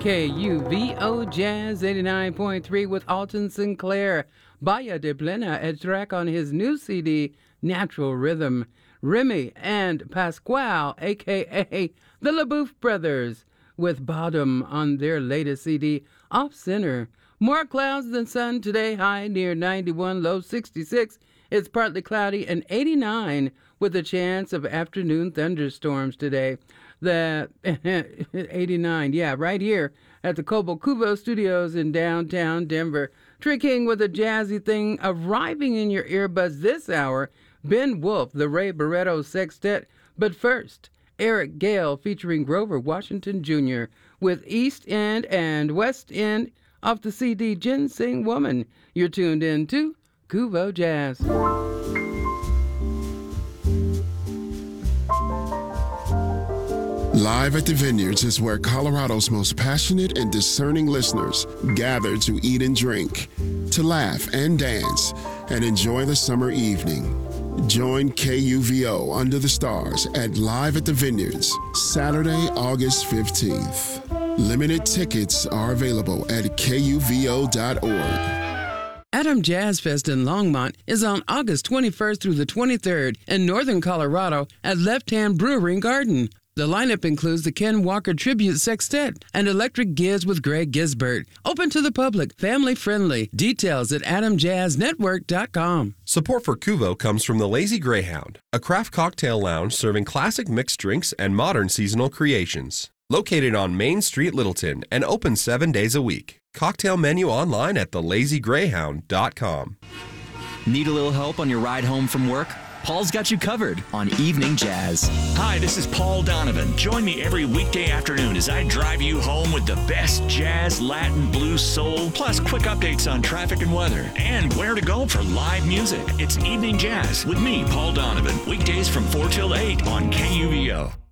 KUVO Jazz 89.3 with Alton Sinclair. Baya de Plena, a track on his new CD, Natural Rhythm. Remy and Pasquale, a.k.a. the LaBouffe Brothers, with Bottom on their latest CD, Off Center. More clouds than sun today, high near 91, low 66. It's partly cloudy and 89 with a chance of afternoon thunderstorms today. The 89, yeah, right here at the Cobo Cubo Studios in downtown Denver. Tricking with a jazzy thing arriving in your earbuds this hour, Ben Wolf, the Ray Barretto Sextet. But first, Eric Gale featuring Grover Washington Jr. with East End and West End off the CD Ginseng Woman. You're tuned in to Cubo Jazz. Live at the Vineyards is where Colorado's most passionate and discerning listeners gather to eat and drink, to laugh and dance, and enjoy the summer evening. Join KUVO Under the Stars at Live at the Vineyards, Saturday, August 15th. Limited tickets are available at KUVO.org. Adam Jazz Fest in Longmont is on August 21st through the 23rd in northern Colorado at Left Hand Brewery Garden. The lineup includes the Ken Walker Tribute Sextet and Electric Giz with Greg Gisbert. Open to the public, family friendly. Details at adamjazznetwork.com. Support for Cuvo comes from the Lazy Greyhound, a craft cocktail lounge serving classic mixed drinks and modern seasonal creations. Located on Main Street, Littleton, and open 7 days a week. Cocktail menu online at thelazygreyhound.com. Need a little help on your ride home from work? Paul's got you covered on Evening Jazz. Hi, this is Paul Donovan. Join me every weekday afternoon as I drive you home with the best jazz, Latin, blues, soul, plus quick updates on traffic and weather, and where to go for live music. It's Evening Jazz with me, Paul Donovan, weekdays from 4 till 8 on KUVO.